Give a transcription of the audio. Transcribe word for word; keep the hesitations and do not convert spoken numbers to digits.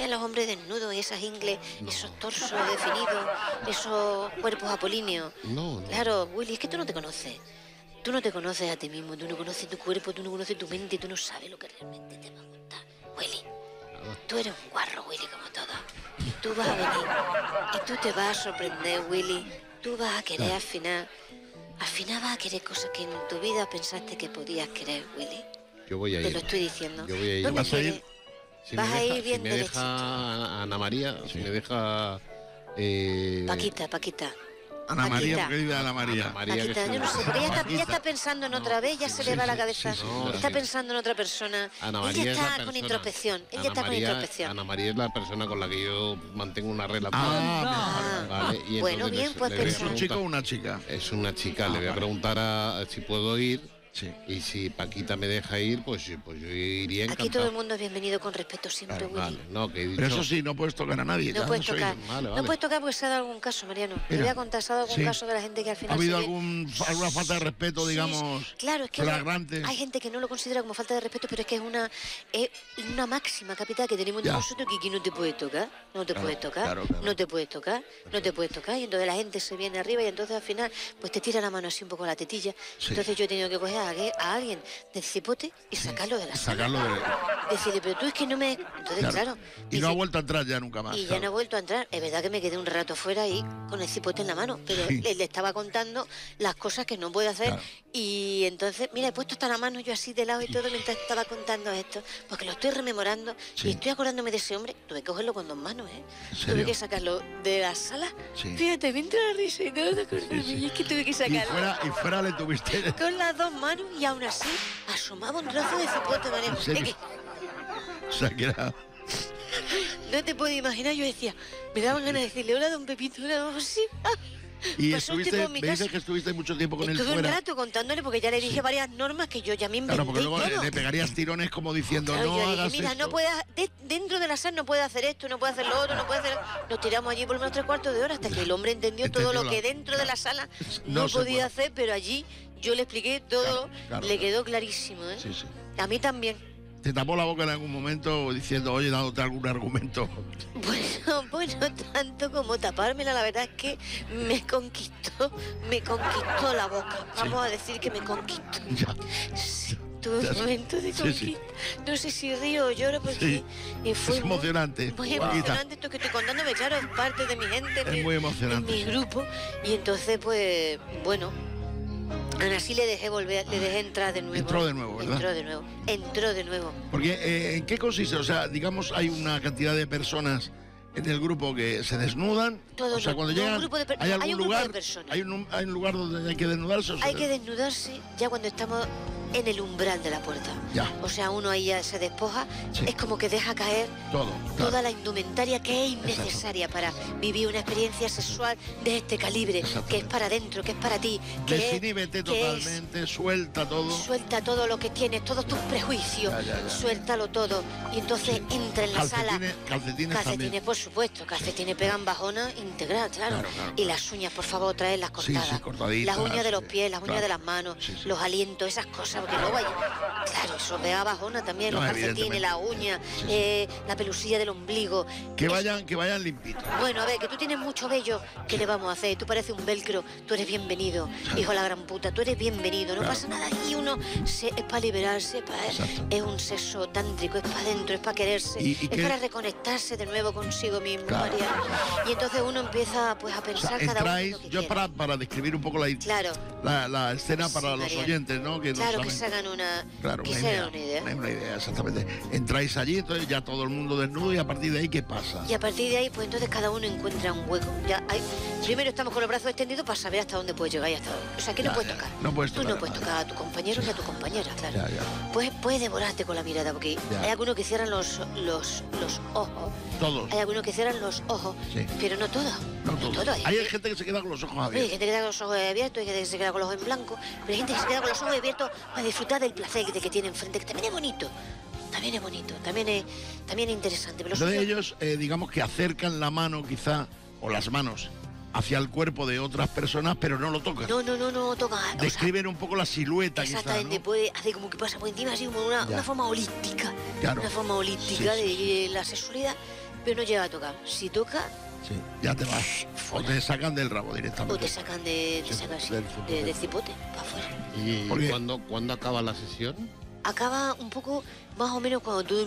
a los hombres desnudos y esas ingles, no. esos torsos definidos, esos cuerpos apolíneos. No, no. Claro, Willy, es que tú no te conoces. Tú no te conoces a ti mismo, tú no conoces tu cuerpo, tú no conoces tu mente, tú no sabes lo que realmente te va a gustar. Willy, tú eres un guarro, Willy, como todos. Y tú vas a venir y tú te vas a sorprender, Willy. Tú vas a querer al final, al final vas a querer cosas que en tu vida pensaste que podías querer, Willy. Yo voy a ir. Te lo estoy diciendo. Yo voy a ir. ¿Dónde ¿Vas a ir? Si vas deja, a ir bien si me derechito. deja Ana María, sí. si me deja... Eh... Paquita, Paquita. Ana María, ¿por qué dice Ana María? Ana María Paquita, yo no sé, porque ella está, ella está pensando en no, otra vez, ya sí, se sí, le va sí, la cabeza, sí, sí, no, está sí. pensando en otra persona. Ana María ella es está la con persona. introspección, ella Ana está con María, introspección. Ana María es la persona con la que yo mantengo una relación. Ah, vale, vale, y bueno, bien, les, pues le ¿Es un chico o una chica? Es una chica, ah, le voy a vale. preguntar a, a si puedo ir. Sí. Y si Paquita me deja ir, pues, pues yo iría encantado. Aquí todo el mundo es bienvenido con respeto siempre, Claro, Willy. vale, no, que he dicho... Pero eso sí, no puedes tocar a nadie. No puedes tocar, vale, vale. no puedes tocar porque se ha dado algún caso, Mariano. Te voy a contar, se ha dado algún sí. caso de la gente que al final... ¿Ha habido se algún, alguna falta de respeto, sí, digamos, claro, es que flagrante? Hay gente que no lo considera como falta de respeto, pero es que es una es una máxima capital que tenemos entre nosotros, que aquí no te puedes tocar, no te claro, puedes tocar, claro, claro. no te puedes tocar, no te puedes tocar, y entonces la gente se viene arriba y entonces al final pues te tira la mano así un poco a la tetilla. Sí. Entonces yo he tenido que coger a, a alguien del cipote y sacarlo de la sala. Sacarlo de... Decirle, pero tú es que no me... Entonces, claro. claro y dice, no ha vuelto a entrar ya nunca más. Y claro. ya no ha vuelto a entrar. Es verdad que me quedé un rato afuera ahí con el cipote en la mano, pero sí. le, le estaba contando las cosas que no puede hacer. Claro. Y entonces, mira, he puesto hasta la mano yo así de lado y todo mientras estaba contando esto, porque lo estoy rememorando sí. y estoy acordándome de ese hombre. Tuve que cogerlo con dos manos, ¿eh? Tuve que sacarlo de la sala. Sí. Fíjate, me entra la risa y todo de acordarme. Sí, sí. Y es que tuve que sacarlo. Y fuera, y fuera le tuviste... Con las dos manos y aún así asomaba un trozo de cipote, María. Es que... O sea, que era... No te puedo imaginar, yo decía, me daban ganas de decirle, hola, don Pepito, hola, don José. Ah. Y estuviste, me dices que estuviste mucho tiempo con él fuera. Estuve un rato contándole porque ya le dije sí. varias normas que yo ya me inventé. Claro, porque luego todo. le pegarías tirones como diciendo, claro, no yo hagas dije, mira, esto. no puede, de, dentro de la sala no puede hacer esto, no puede hacer lo otro, no puede hacer... Nos tiramos allí por lo menos tres cuartos de hora hasta que el hombre entendió, entendió todo lo que dentro claro. de la sala no, no podía hacer, pero allí yo le expliqué todo, claro, claro, le quedó clarísimo, ¿eh? Sí, sí. A mí también. ¿Te tapó la boca en algún momento diciendo, oye, dándote algún argumento? Bueno, pues no tanto como tapármela, la verdad es que me conquistó, me conquistó la boca. Vamos sí. a decir que me conquistó. Ya. Sí, tuve un momento de conquista. Sí, sí. No sé si río o lloro porque sí. fue es emocionante. Muy, muy emocionante esto que estoy contándome, claro, es parte de mi gente, es mi, muy emocionante. mi grupo. Y entonces, pues, bueno... Aún así le dejé volver, le dejé entrar de nuevo. Entró de nuevo, ¿verdad? Entró de nuevo, entró de nuevo. Porque, eh, ¿en qué consiste? O sea, digamos, hay una cantidad de personas en el grupo que se desnudan. Todo o sea, no, cuando no, llegan, un grupo de ¿hay algún hay un lugar? Grupo de personas. Hay un, hay un lugar donde hay que desnudarse. ¿O hay que desnudarse ya cuando estamos en el umbral de la puerta. Ya. O sea, uno ahí ya se despoja, sí. es como que deja caer todo, toda claro. la indumentaria que es innecesaria Exacto. para vivir una experiencia sexual de este calibre, que es para adentro, que es para ti. Que Desiníbete es, totalmente, es, suelta todo. Suelta todo lo que tienes, todos tus prejuicios, ya, ya, ya. suéltalo todo. Y entonces sí. entra en la calcetines, sala. Calcetines, calcetines también. por supuesto, calcetines pegan bajona integral, claro. Claro, claro. Y las uñas, por favor, traerlas cortadas. Sí, sí, cortaditas, las uñas de los sí. pies, las uñas claro. de las manos, sí, sí. los alientos, esas cosas, porque luego hay... Claro, eso pega bajona también, no, los calcetines, la uña, sí, sí. Eh, la pelusilla del ombligo. Que vayan, que vayan limpitos. Bueno, a ver, que tú tienes mucho vello, ¿qué sí. le vamos a hacer? Tú pareces un velcro, tú eres bienvenido, sí. hijo de la gran puta, tú eres bienvenido, no claro. pasa nada aquí, uno se, es para liberarse, pa, es un sexo tántrico, es para adentro, es para quererse, ¿Y, y es qué? para reconectarse de nuevo consigo mismo, claro. María. Y entonces uno empieza pues a pensar o sea, cada entráis, uno lo que yo quiere. para, para describir un poco la, claro. la, la escena para sí, los María. oyentes, ¿no? Que claro, no que saben. se hagan una, claro, que una, se idea, hagan una idea. Una, una idea, exactamente. Entráis allí, entonces ya todo el mundo desnudo y a partir de ahí, ¿qué pasa? Y a partir de ahí, pues entonces cada uno encuentra un hueco. Ya hay, primero estamos con los brazos extendidos para saber hasta dónde puedes llegar y hasta dónde. O sea, que ya, no puedes ya. tocar. No puedes Tú tocar no puedes tocar a tu compañero sí. ni a tu compañera, claro. Ya, ya. Puedes, puedes devorarte con la mirada, porque ya. hay algunos que cierran los, los, los ojos. Todos. Hay algunos que cierran los ojos, sí. pero no todos. No, no todos. Hay, hay gente que se queda con los ojos abiertos. Hay gente que se queda con los ojos abiertos, hay gente que se queda con los ojos en blanco, pero hay gente que se queda con los ojos abiertos para disfrutar del placer de que tiene enfrente, que también es bonito. También es bonito, también es, también es interesante. Pero Entonces suyo... ellos, eh, digamos que acercan la mano quizá, o las manos, hacia el cuerpo de otras personas, pero no lo tocan. No, no, no, no tocan. Describen o sea, un poco la silueta, exactamente, quizá, ¿no? puede hacer como que pasa por encima, así como una, una forma holística. Claro. Una forma holística sí, de, sí. de la sexualidad. pero no llega a tocar. Si toca, Sí, ya te vas. O te sacan del rabo o directamente. te sacan de, te sacan, sí, del de, cipote. de cipote, para afuera. ¿Y Porque- cuándo, cuándo acaba la sesión? Acaba un poco, más o menos, cuando tú